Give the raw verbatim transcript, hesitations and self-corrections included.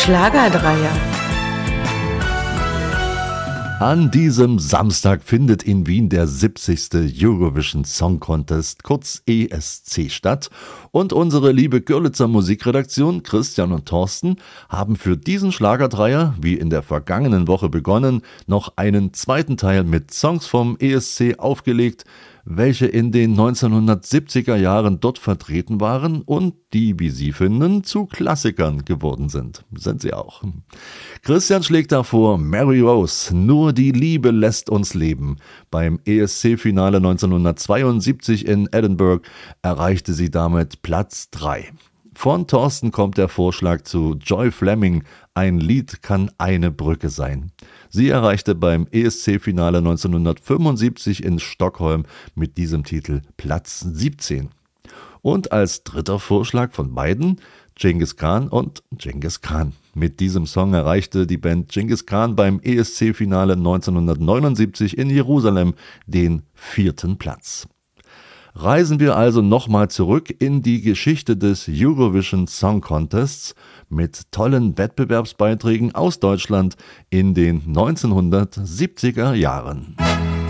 Schlagerdreier. An diesem Samstag findet in Wien der siebzigste Eurovision Song Contest, kurz E S C, statt. Und unsere liebe Görlitzer Musikredaktion, Christian und Thorsten, haben für diesen Schlagerdreier, wie in der vergangenen Woche begonnen, noch einen zweiten Teil mit Songs vom E S C aufgelegt, welche in den neunzehnhundertsiebziger Jahren dort vertreten waren und die, wie Sie finden, zu Klassikern geworden sind. Sind sie auch. Christian schlägt davor Mary Rose, Nur die Liebe lässt uns leben. Beim E S C-Finale neunzehnhundertzweiundsiebzig in Edinburgh erreichte sie damit Platz drei. Von Thorsten kommt der Vorschlag zu Joy Fleming, Ein Lied kann eine Brücke sein. Sie erreichte beim E S C-Finale neunzehnhundertfünfundsiebzig in Stockholm mit diesem Titel Platz siebzehn. Und als dritter Vorschlag von beiden Genghis Khan und Genghis Khan. Mit diesem Song erreichte die Band Genghis Khan beim E S C-Finale neunzehnhundertneunundsiebzig in Jerusalem den vierten Platz. Reisen wir also nochmal zurück in die Geschichte des Eurovision Song Contests mit tollen Wettbewerbsbeiträgen aus Deutschland in den neunzehnhundertsiebziger Jahren.